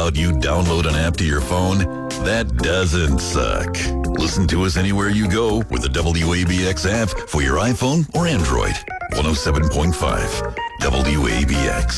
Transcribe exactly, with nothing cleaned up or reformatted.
about you download an app to your phone? That doesn't suck. Listen to us anywhere you go with the W A B X app for your iPhone or Android. one oh seven point five W A B X.